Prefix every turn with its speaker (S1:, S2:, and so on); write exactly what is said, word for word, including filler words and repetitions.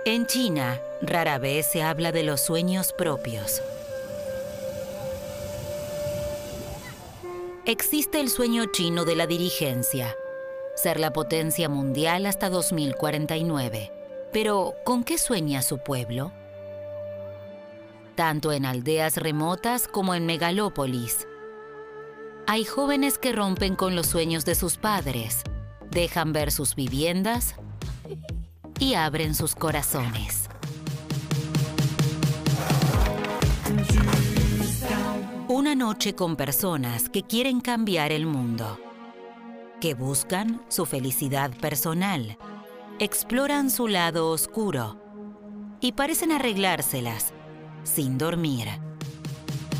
S1: En China, rara vez se habla de los sueños propios. Existe el sueño chino de la dirigencia, ser la potencia mundial hasta dos mil cuarenta y nueve. Pero, ¿con qué sueña su pueblo? Tanto en aldeas remotas como en megalópolis, hay jóvenes que rompen con los sueños de sus padres, dejan ver sus viviendas y abren sus corazones. Una noche con personas que quieren cambiar el mundo, que buscan su felicidad personal, exploran su lado oscuro y parecen arreglárselas sin dormir.